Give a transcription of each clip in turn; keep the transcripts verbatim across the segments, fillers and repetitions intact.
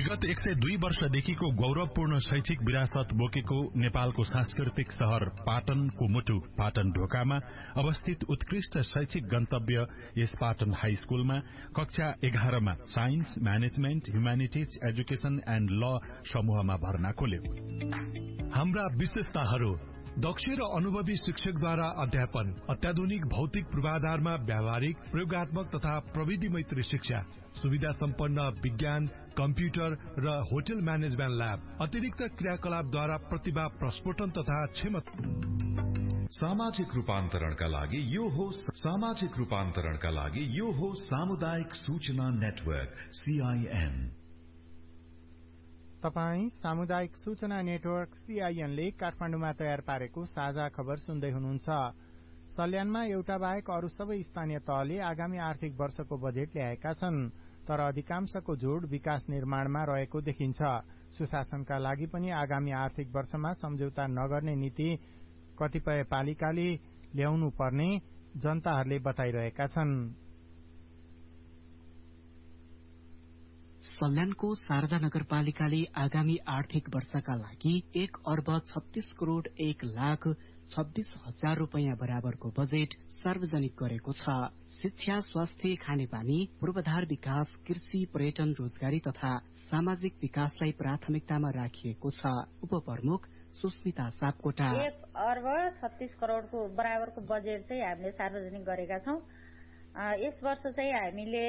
विगत एक सय दुई वर्षदेखिको गौरवपूर्ण शैक्षिक विरासत बोकेको नेपालको सांस्कृतिक शहर पाटनको मुटु पाटन ढोकामा अवस्थित उत्कृष्ट शैक्षिक गन्तव्य यस पाटन हाई स्कूलमा कक्षा एघारमा science management humanities education and ल समूहमा भर्ना खोल्यो। हाम्रा विशेषताहरू: दक्ष र अनुभवी शिक्षकद्वारा अध्यापन, अत्याधुनिक भौतिक पूर्वाधारमा व्यावहारिक प्रयोगात्मक तथा प्रविधि मैत्री शिक्षा, सुविधा सम्पन्न विज्ञान, कम्प्युटर र होटल म्यानेजमेन्ट ल्याब, अतिरिक्त क्रियाकलापद्वारा प्रतिभा प्रस्फुटन तथा क्षमता। सामाजिक रूपान्तरणका लागि यो हो सामाजिक रूपान्तरणका लागि यो हो सामुदायिक सूचना नेटवर्क सीआईएन। तपाई सामुदायिक सूचना नेटवर्क सीआईएन ले काठमाडौँमा तयार पारेको साझा खबर सुन्दै हुनुहुन्छ। सल्यानमा एउटा बाहेक अरू सबै स्थानीय तहले आगामी आर्थिक वर्षको बजेट ल्याएका छन्, तर अधिकांशको जोड विकास निर्माणमा रहेको देखिन्छ। सुशासनका लागि पनि आगामी आर्थिक वर्षमा सम्झौता नगर्ने नीति कतिपय पालिकाले ल्याउनु पर्ने जनताहरूले बताइरहेका छन्। सल्यानको शारदा नगरपालिकाले आगामी आर्थिक वर्षका लागि एक अर्ब छत्तीस करोड़ एक लाख छब्बीस हजार रूपियाँ बराबरको बजेट सार्वजनिक गरेको छ। शिक्षा, स्वास्थ्य, खानेपानी, पूर्वाधार विकास, कृषि, पर्यटन, रोजगारी तथा सामाजिक विकासलाई प्राथमिकतामा राखिएको छ। उपप्रमुख सुस्मिता सापकोटा एक अर्ब छत्तीस करोड़को बराबरको बजेट चाहिँ हामीले सार्वजनिक गरेका छौं। यस वर्ष चाहिँ हामीले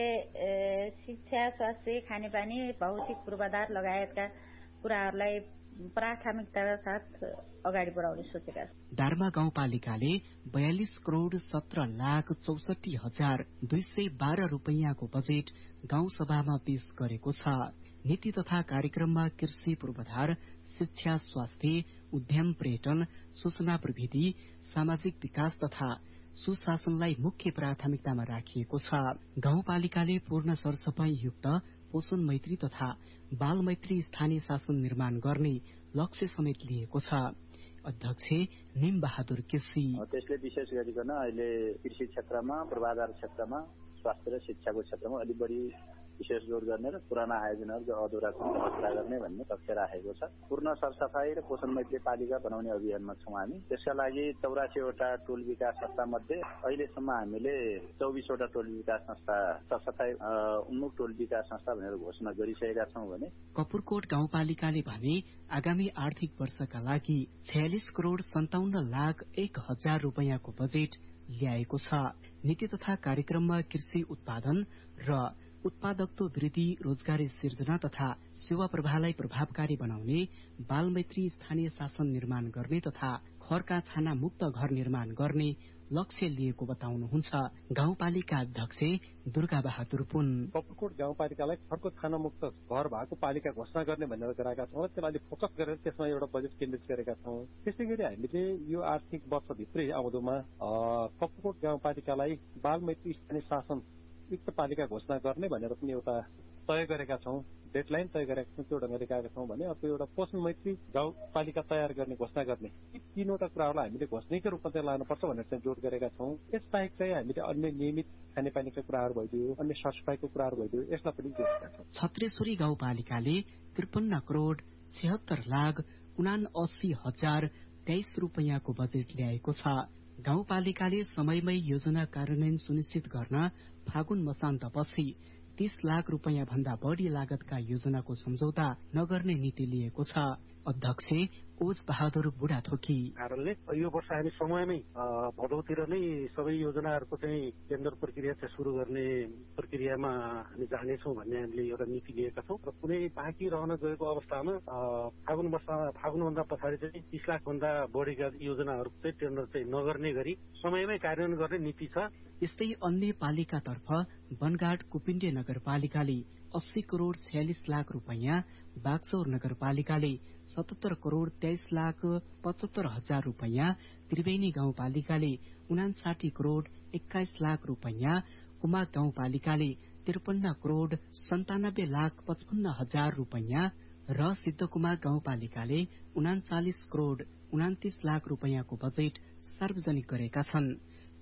शिक्षा, स्वास्थ्य, खानेपानी, भौतिक पूर्वाधार लगायतका कुराहरूलाई प्राथमिकताका साथ अगाडि बढाउने सोचेका छौं। दार्मा गाउँपालिकाले बयालिस करोड़ सत्र लाख चौसठी हजार दुई सय बाह्र रूपियाँको बजेट गाउँ सभामा पेश गरेको छ। नीति तथा कार्यक्रममा कृषि, पूर्वाधार, शिक्षा, स्वास्थ्य, उद्यम, पर्यटन, सूचना प्रविधि, सामाजिक विकास तथा सुशासनलाई मुख्य प्राथमिकतामा राखिएको छ। गाउँपालिकाले पूर्ण सरसफाई युक्त पोषण मैत्री तथा बाल मैत्री स्थानीय शासन निर्माण गर्ने लक्ष्य समेत लिएको छ। अध्यक्ष निम बहादुर केसी त्यसले विशेष गरिकन अहिले कृषि क्षेत्रमा, पूर्वाधार क्षेत्रमा, स्वास्थ्य र शिक्षाको क्षेत्रमा अलि बढी विशेष जोड गर्ने र पुराना आयोजनाहरू जो अधुरा छन् पुरा गर्ने भन्ने लक्ष्य राखेको छ। पूर्ण सरसफाई र पोषण मैत्री पालिका बनाउने अभियानमा छौं हामी। त्यसका लागि चौरासीवटा टोल विकास संस्था मध्ये अहिलेसम्म हामीले चौबिसवटा टोल विकास संस्था सरसफाई उन्मुख टोल विकास संस्था भनेर घोषणा गरिसकेका छौं भने कपुरकोट गाउँपालिकाले भने आगामी आर्थिक वर्षका लागि छयालिस करोड़ सन्ताउन्न लाख एक हजार रूपियाँको बजेट ल्याएको छ। नीति तथा कार्यक्रममा कृषि उत्पादन र उत्पादकत्व वृद्धि, रोजगारी सिर्जना तथा सेवा प्रवाहलाई प्रभावकारी बनाउने, बालमैत्री स्थानीय शासन निर्माण गर्ने तथा खरका छाना मुक्त घर निर्माण गर्ने लक्ष्य लिएको बताउनुहुन्छ गाउँपालिका अध्यक्ष दुर्गा बहादुर पुन। कपुरकोट गाउँपालिकालाई खरको छाना मुक्त घर भएको पालिका घोषणा गर्ने भनेर गरेका छौं। त्यसलाई फोकस गरेर त्यसमा एउटा बजेट केन्द्रित गरेका छौं। त्यसै गरी हामीले यो आर्थिक वर्षभित्रै आउँदोमा कपुरकोट गाउँपालिकालाई बालमैत्री स्थानीय शासन युक्त पालिका घोषणा गर्ने भनेर पनि एउटा तय गरेका छौं। डेडलाइन तय गरेका छौं। त्यो ढंगले गरेका छौं भने अर्को एउटा पोषण मैत्री गाउँपालिका तयार गर्ने घोषणा गर्ने यी तीनवटा कुराहरूलाई हामीले घोषणाकै रूपमा चाहिँ लानुपर्छ भनेर चाहिँ जोड गरेका छौं। यसबाहेक चाहिँ हामीले अन्य नियमित खानेपानीका कुराहरू भइदियो, अन्य सरसफाईको कुराहरू भइदियो, यसलाई पनि जोडेका छौं। छत्रेश्वरी गाउँपालिकाले त्रिपन्न करोड़ छिहत्तर लाख उना अस्सी हजार तेइस रूपियाँको बजेट ल्याएको छ। गाउँपालिकाले समयमै योजना कार्यान्वयन सुनिश्चित गर्न फागुन मसान्तपछि तीस लाख रूपियाँ भन्दा बढ़ी लागतका योजनाको सम्झौता नगर्ने नीति लिएको छ। अध्यक्ष ओज बहादुर बुढाथोकी कारणले यो वर्ष हामी समयमै भदौतिर नै सबै योजनाहरूको चाहिँ टेन्डर प्रक्रिया चाहिँ शुरू गर्ने प्रक्रियामा हामी जानेछौँ भन्ने हामीले एउटा नीति लिएका छौँ र कुनै बाँकी रहन गएको अवस्थामा फागुन वर्ष फागुनभन्दा पछाडि चाहिँ तीस लाख भन्दा बढ़ीका योजनाहरू चाहिँ टेन्डर चाहिँ नगर्ने गरी समयमै कार्यान्वयन गर्ने नीति छ। यस्तै अन्य पालिकातर्फ बनगाड कुपिण्डे नगरपालिकाले अस्सी करोड़ छयालिस लाख रूपियाँ, बागचौर नगरपालिकाले सतहत्तर करोड़ तेइस लाख पचहत्तर हजार रूपियाँ, त्रिवेणी गाउँपालिकाले उनासाठी करोड़ एक्काइस लाख रूपियाँ, कुमाक गाउँपालिकाले त्रिपन्न करोड़ सन्तानब्बे लाख पचपन्न हजार रूपियाँ र सिद्धकुमाक गाउँपालिकाले उनाचालिस करोड़ उनातीस लाख रूपियाँको बजेट सार्वजनिक गरेका छन्।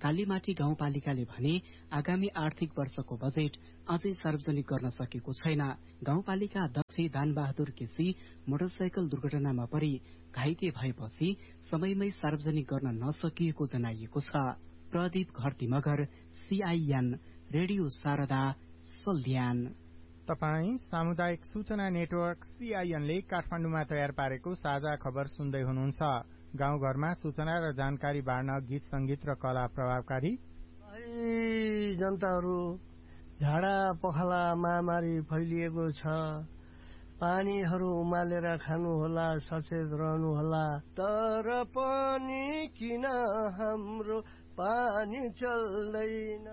कालीमाटी गाउँपालिकाले भने आगामी आर्थिक वर्षको बजेट अझै सार्वजनिक गर्न सकेको छैन। गाउँपालिका अध्यक्ष दानबहादुर केसी मोटरसाइकल दुर्घटनामा परि घाइते भएपछि समयमै सार्वजनिक गर्न नसकिएको जनाइएको छ। Pradeep Gharti Magar, CIN radio Sharada, Salyan. तपाई सामुदायिक सूचना नेटवर्क सीआईएनले काठमाडौँमा तयार पारेको साझा खबर सुन्दै हुनुहुन्छ। गाउँघरमा सूचना र जानकारी बाँड्न गीत संगीत र कला प्रभावकारी। जनताहरू, झाडा पखाला महामारी फैलिएको छ, पानीहरू उमालेर खानुहोला, सचेत रहनुहोला। तर पनि किन हाम्रो पानी चल्दैन?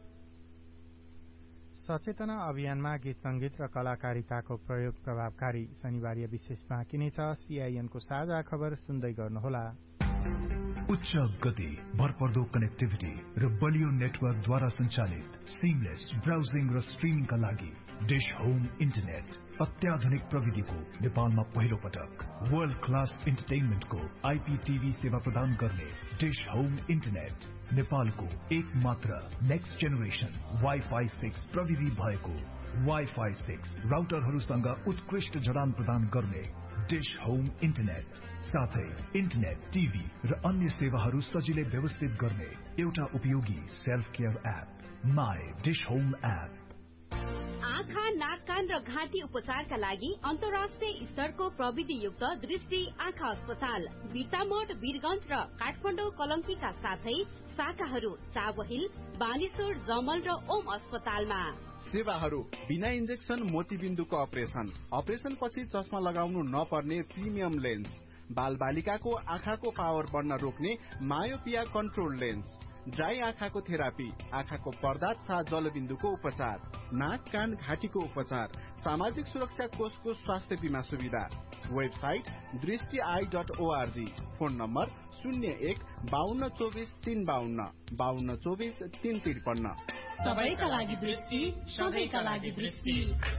सचेतना अभियानमा गीत संगीत र कलाकारिताको प्रयोग प्रभावकारी। शनिबार विशेष बाँकी नै छ। सीआईएनको साझा खबर सुन्दै गर्नुहोला। उच्च गति, भरपर्दो कनेक्टिभिटी र बलियो नेटवर्कद्वारा सञ्चालित सिमलेस ब्राउजिङ र स्ट्रिमिङका लागि डिश होम इन्टरनेट अत्याधुनिक प्रविधिको नेपालमा पहिलो पटक वर्ल्ड क्लास इन्टरटेनमेन्टको आइपीटीभी सेवा प्रदान गर्ने डिश होम इन्टरनेट नेपालको एक मात्र नेक्स्ट जेनेरेसन वाइफाई सिक्स प्रविधि भएको वाइफाई सिक्स राउटरहरूसँग उत्कृष्ट जडान प्रदान गर्ने डिश होम इन्टरनेट साथै इन्टरनेट, टिभी र अन्य सेवाहरू सजिलै व्यवस्थित गर्ने एउटा उपयोगी self care app my dish home app. आँखा, नाक, कान र घाँटी उपचारका लागि अन्तर्राष्ट्रिय स्तरको प्रविधियुक्त दृष्टि आँखा अस्पताल बिर्तामोड, वीरगंज र काठमाडौँ कलंकीका साथै शाखाहरू चावहिल, बानेश्वर, जमल र ओम अस्पतालमा। सेवाहरू बिना इन्जेक्सन मोतीबिन्दुको अपरेसन, अपरेसन पछि चस्मा लगाउनु नपर्ने प्रिमियम लेन्स, बाल बालिकाको आँखाको पावर बढ्न रोक्ने मायोपिया कन्ट्रोल लेन्स, ड्राई आँखाको थेरापी, आँखाको पर्दा तथा जलबिन्दुको उपचार, नाक, कान, घाँटीको उपचार, सामाजिक सुरक्षा कोषको स्वास्थ्य बीमा सुविधा। वेबसाइट दृष्टि I dot ORG. Phone number शून्य एक बाहन्न चौबिस तीन बाहन्न बाहन्न चौबिस तीन त्रिपन्न। सबैका लागि दृष्टि, सबैका लागि दृष्टि।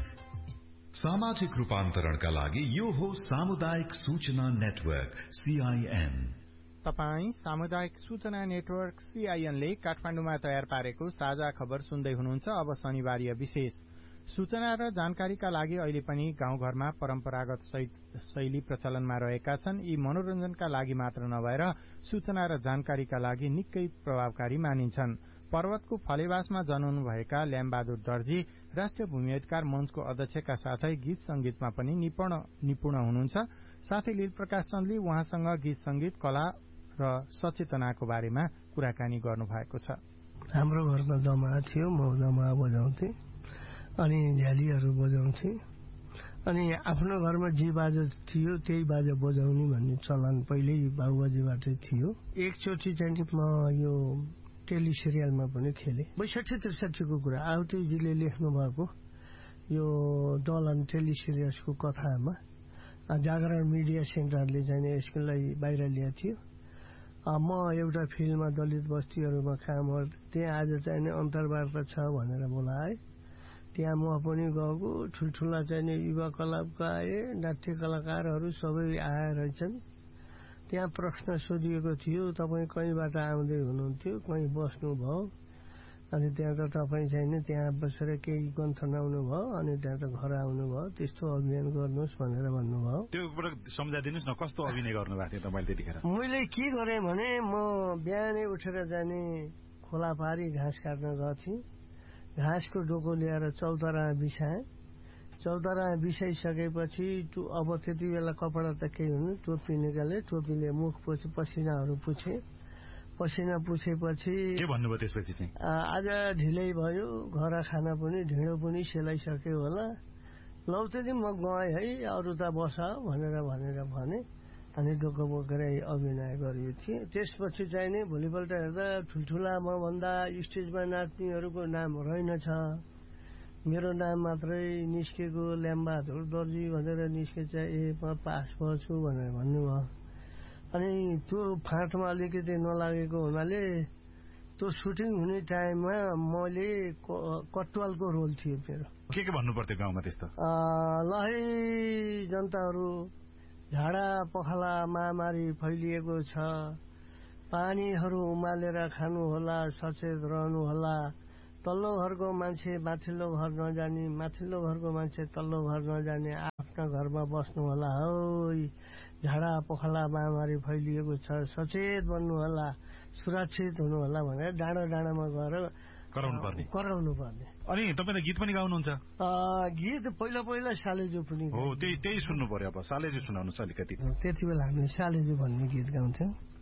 सामाजिक रूपान्तरणका लागि यो हो सामुदायिक सूचना नेटवर्क सीआईएन। तपाई सामुदायिक सूचना नेटवर्क सीआईएनले काठमाडौँमा तयार पारेको साझा खबर सुन्दै हुनुहुन्छ। अब शनिबार विशेष सूचना र जानकारीका लागि अहिले पनि गाउँघरमा परम्परागत शैली प्रचलनमा रहेका छन्। यी मनोरञ्जनका लागि मात्र नभएर सूचना र जानकारीका लागि निकै प्रभावकारी मानिन्छन्। पर्वतको फलेवासमा जन्मनु भएका ल्यामबहादुर दर्जी राष्ट्रिय भूमि अधिकार मञ्चको अध्यक्षका साथै गीत संगीतमा पनि निपुण निपुण हुनुहुन्छ। साथै लील प्रकाश चन्दले उहाँसँग गीत संगीत, कला र सचेतनाको बारेमा कुराकानी गर्नु भएको छ। हाम्रो घरमा दमा थियो, म दमा बजाउँथे अनि झ्यालीहरू बजाउँथे अनि आफ्नो घरमा जे बाजा थियो त्यही बाजा बजाउने भन्ने चलन पहिल्यै बाबुबाजेबाटै थियो। एकचोटि चाहिँ म यो टेली सिरियलमा पनि खेले बैसठी त्रिसठीको कुरा आवतीजीले लेख्नु भएको यो दलन टेली सिरियल्सको कथामा जागरण मिडिया सेन्टरले चाहिँ यसलाई बाहिर ल्याएको थियो। म एउटा फिल्डमा दलित बस्तीहरूमा काम गर्दै त्यहाँ आज चाहिँ अन्तर्वार्ता छ भनेर बोलाए। त्यहाँ म पनि गएको, ठुल्ठुला चाहिँ युवा क्लबका आए, नाट्य कलाकारहरू सबै आएर रहेछन्। त्यहाँ प्रश्न सोधिएको थियो, तपाईँ कहीँबाट आउँदै हुनुहुन्थ्यो, कहीँ बस्नुभयो, अनि त्यहाँ त तपाईँ चाहिँ त्यहाँ बसेर केही गन्थनाउनु भयो, अनि त्यहाँ त घर आउनुभयो, त्यस्तो अभियान गर्नुहोस् भनेर भन्नुभयो। त्यो सम्झाइदिनुहोस् न, कस्तो अभिनय गर्नुभएको थियो तपाईँले त्यतिखेर? मैले के गरेँ भने म बिहानै उठेर जाने खोला पारी घाँस काट्न गर्थेँ। घाँसको डोको ल्याएर चौतारा बिछाएँ। चौतारा बिछाइसकेपछि अब त्यति बेला कपडा त केही हुनु, टोपी निकाले, टोपीले मुख पुछ पसिनाहरू पुछे। पसिना पुछेपछि के भन्नुभयो त्यसपछि चाहिँ? आज ढिलै भयो, घर खाना पनि ढिँडो पनि सेलाइसक्यो होला, लौ त्यति म गएँ है, अरू त बस भनेर भनेर भने अनि डोको बोकेर अभिनय गरियो थिएँ। त्यसपछि चाहिँ नि भोलिपल्ट हेर्दा ठुल्ठुला मभन्दा स्टेजमा नाच्नेहरूको नाम रहेनछ, मेरो नाम मात्रै निस्केको ल्यामबहादुर दर्जी भनेर निस्केछ। ए म पास भएछु भनेर भन्नुभयो। अनि त्यो फाँटमा अलिकति नलागेको हुनाले त्यो सुटिङ हुने टाइममा मैले कटवालको रोल थियो मेरो। के के भन्नु पर्थ्यो गाउँमा त्यस्तो? ल है जनताहरू, झाडा पखाला महामारी फैलिएको छ, पानीहरू उमालेर खानुहोला, सचेत रहनुहोला। तल्लो घरको मान्छे माथिल्लो घर नजाने, माथिल्लो घरको मान्छे तल्लो घर नजाने, आफ्नो घरमा बस्नु होला। है झाडा पखाला महामारी फैलिएको छ, सचेत बन्नुहोला, सुरक्षित हुनुहोला भनेर डाँडा डाँडामा गएर कराउनु पर्ने कराउनु पर्ने। अनि तपाईँले गीत पनि गाउनुहुन्छ? गीत पहिला पहिला सालेजु पनि हो, त्यही त्यही सुन्नु पर्यो। अब सालेजु सुनाउनुहोस् अलिकति। त्यति बेला हामीले सालेजु भन्ने गीत गाउँथ्यौँ।